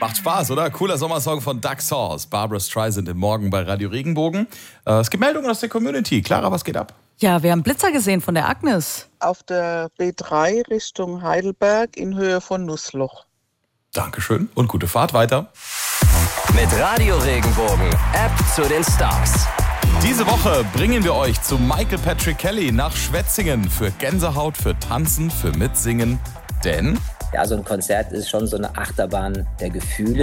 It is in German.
Macht Spaß, oder? Cooler Sommersong von Doug Sauce. Barbra Streisand im Morgen bei Radio Regenbogen. Es gibt Meldungen aus der Community. Clara, was geht ab? Ja, wir haben Blitzer gesehen von der Agnes. Auf der B3 Richtung Heidelberg in Höhe von Nussloch. Dankeschön und gute Fahrt weiter. Mit Radio Regenbogen, App zu den Stars. Diese Woche bringen wir euch zu Michael Patrick Kelly nach Schwetzingen für Gänsehaut, für Tanzen, für Mitsingen. Denn ja, so ein Konzert ist schon so eine Achterbahn der Gefühle.